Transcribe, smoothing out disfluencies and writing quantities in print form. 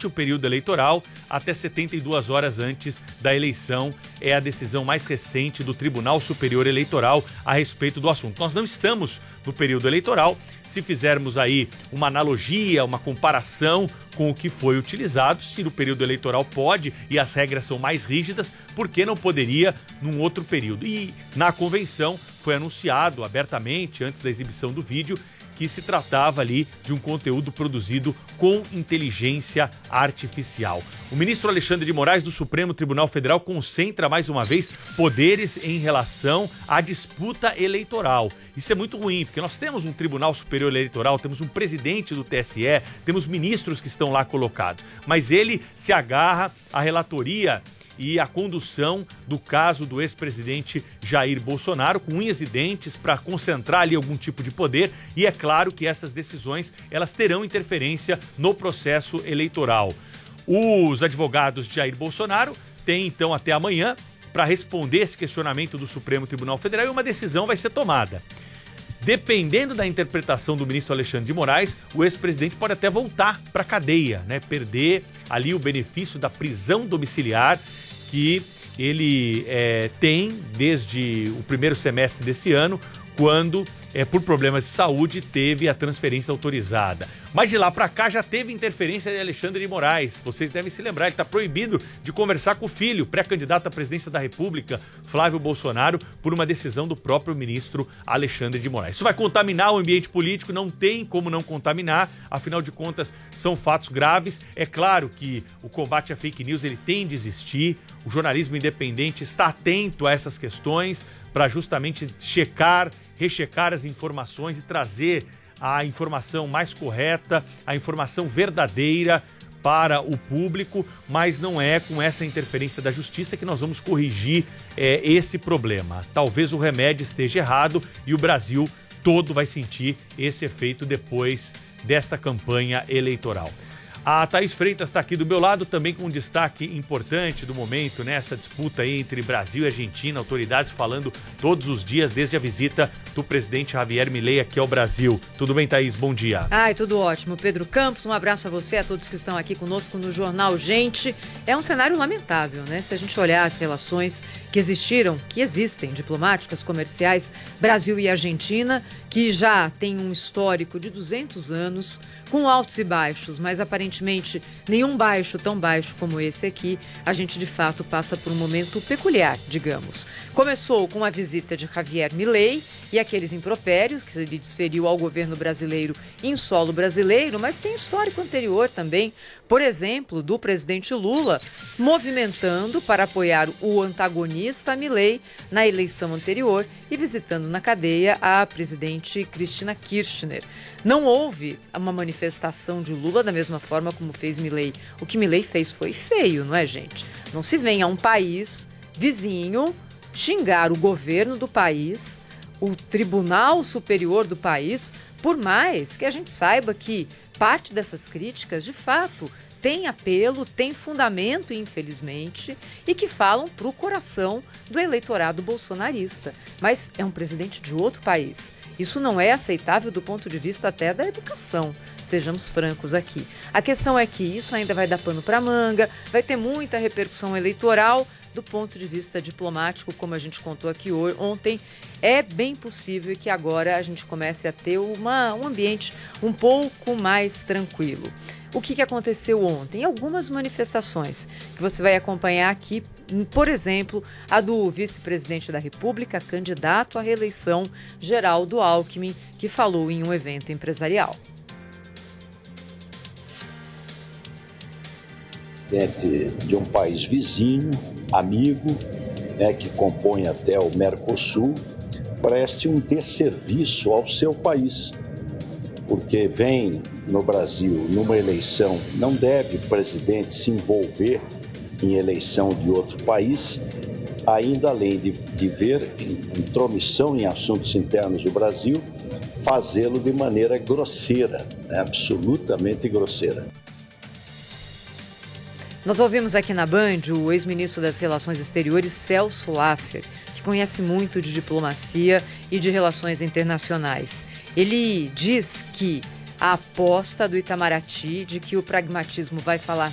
durante o período eleitoral até 72 horas antes da eleição. É a decisão mais recente do Tribunal Superior Eleitoral a respeito do assunto. Nós não estamos no período eleitoral. Se fizermos aí uma analogia, uma comparação com o que foi utilizado, se no período eleitoral pode e as regras são mais rígidas, por que não poderia num outro período? E na convenção foi anunciado abertamente, antes da exibição do vídeo, que se tratava ali de um conteúdo produzido com inteligência artificial. O ministro Alexandre de Moraes, do Supremo Tribunal Federal, concentra mais uma vez poderes em relação à disputa eleitoral. Isso é muito ruim, porque nós temos um Tribunal Superior Eleitoral, temos um presidente do TSE, temos ministros que estão lá colocados, mas ele se agarra à relatoria e a condução do caso do ex-presidente Jair Bolsonaro com unhas e dentes para concentrar ali algum tipo de poder, e é claro que essas decisões elas terão interferência no processo eleitoral. Os advogados de Jair Bolsonaro têm então até amanhã para responder esse questionamento do Supremo Tribunal Federal e uma decisão vai ser tomada. Dependendo da interpretação do ministro Alexandre de Moraes, o ex-presidente pode até voltar para a cadeia, né? Perder ali o benefício da prisão domiciliar que ele tem desde o primeiro semestre desse ano, quando, por problemas de saúde, teve a transferência autorizada. Mas de lá para cá já teve interferência de Alexandre de Moraes. Vocês devem se lembrar, ele está proibido de conversar com o filho, pré-candidato à presidência da República, Flávio Bolsonaro, por uma decisão do próprio ministro Alexandre de Moraes. Isso vai contaminar o ambiente político, não tem como não contaminar, afinal de contas são fatos graves. É claro que o combate à fake news ele tem de existir, o jornalismo independente está atento a essas questões para justamente rechecar as informações e trazer a informação mais correta, a informação verdadeira para o público, mas não é com essa interferência da justiça que nós vamos corrigir esse problema. Talvez o remédio esteja errado e o Brasil todo vai sentir esse efeito depois desta campanha eleitoral. A Thaís Freitas está aqui do meu lado, também com um destaque importante do momento, né? Essa disputa aí entre Brasil e Argentina, autoridades falando todos os dias, desde a visita do presidente Javier Milei aqui ao Brasil. Tudo bem, Thaís? Bom dia. Ai, tudo ótimo. Pedro Campos, um abraço a você, a todos que estão aqui conosco no Jornal Gente. É um cenário lamentável, né? Se a gente olhar as relações que existem, diplomáticas, comerciais, Brasil e Argentina, que já tem um histórico de 200 anos, com altos e baixos, mas aparentemente nenhum baixo tão baixo como esse aqui. A gente de fato passa por um momento peculiar, digamos. Começou com a visita de Javier Milei e aqueles impropérios que ele desferiu ao governo brasileiro em solo brasileiro, mas tem histórico anterior também, por exemplo, do presidente Lula movimentando para apoiar o antagonista Milei na eleição anterior e visitando na cadeia a presidente Cristina Kirchner. Não houve uma manifestação de Lula da mesma forma como fez Milei. O que Milei fez foi feio, não é, gente? Não se vem a um país vizinho xingar o governo do país, o Tribunal Superior do país, por mais que a gente saiba que parte dessas críticas, de fato, tem apelo, tem fundamento, infelizmente, e que falam para o coração do eleitorado bolsonarista. Mas é um presidente de outro país. Isso não é aceitável do ponto de vista até da educação. Sejamos francos aqui. A questão é que isso ainda vai dar pano para manga, vai ter muita repercussão eleitoral. Do ponto de vista diplomático, como a gente contou aqui ontem, é bem possível que agora a gente comece a ter um ambiente um pouco mais tranquilo. O que aconteceu ontem? Algumas manifestações que você vai acompanhar aqui, por exemplo, a do vice-presidente da República, candidato à reeleição, Geraldo Alckmin, que falou em um evento empresarial. De um país vizinho, amigo, que compõe até o Mercosul, preste um desserviço ao seu país, porque vem no Brasil numa eleição, não deve o presidente se envolver em eleição de outro país, ainda além de ver intromissão em assuntos internos do Brasil, fazê-lo de maneira grosseira, absolutamente grosseira. Nós ouvimos aqui na Band o ex-ministro das Relações Exteriores, Celso Laffer, que conhece muito de diplomacia e de relações internacionais. Ele diz que a aposta do Itamaraty de que o pragmatismo vai falar